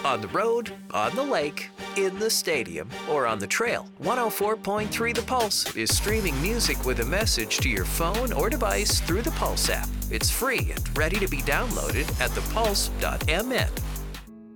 On the road, on the lake, in the stadium, or on the trail, 104.3 The Pulse is streaming music with a message to your phone or device through the Pulse app. It's free and ready to be downloaded at thepulse.mn.